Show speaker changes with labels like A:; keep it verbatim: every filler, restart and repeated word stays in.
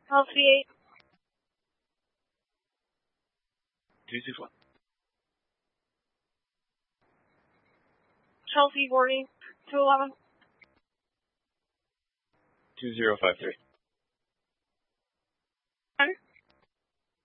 A: Chelsea eight.
B: two six one.
A: Chelsea forty. two eleven.
B: two zero five three.